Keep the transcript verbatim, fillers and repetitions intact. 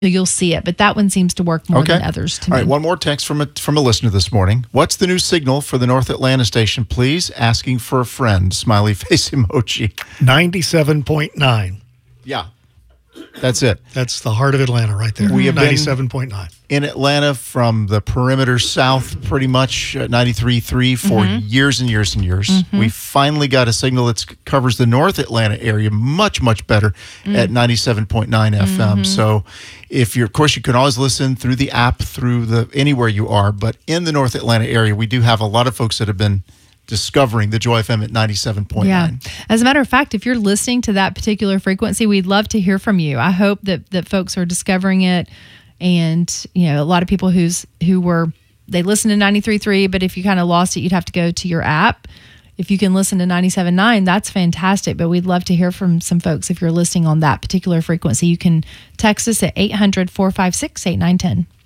you'll see it. But that one seems to work more Okay. than others to All me. right, one more text from a, from a listener this morning. What's the new signal for the North Atlanta station, please? Asking for a friend. Smiley face emoji. ninety-seven point nine. Yeah, that's it. That's the heart of Atlanta right there. We have been- ninety-seven point nine. In Atlanta, from the perimeter south, pretty much uh, ninety-three point three for Mm-hmm. years and years and years. We finally got a signal that covers the North Atlanta area much, much better Mm. at ninety-seven point nine F M. Mm-hmm. So if you're, of course, you can always listen through the app, through the anywhere you are. But in the North Atlanta area, we do have a lot of folks that have been discovering the Joy F M at ninety-seven point nine. Yeah. As a matter of fact, if you're listening to that particular frequency, we'd love to hear from you. I hope that, that folks are discovering it. And, you know, a lot of people who's who were, they listen to ninety-three point three, but if you kind of lost it, you'd have to go to your app. If you can listen to ninety-seven point nine, that's fantastic. But we'd love to hear from some folks if you're listening on that particular frequency. You can text us at eight hundred, four five six, eight nine one zero.